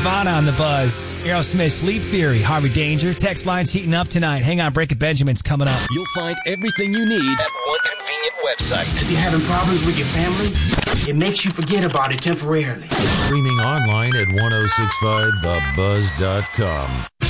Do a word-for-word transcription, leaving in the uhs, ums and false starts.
Nirvana on the Buzz. Aerosmith, Sleep Theory, Harvey Danger. Text line's heating up tonight. Hang on, Breaking Benjamin's coming up. You'll find everything you need at one convenient website. If you're having problems with your family, it makes you forget about it temporarily. Streaming online at ten sixty-five the buzz dot com.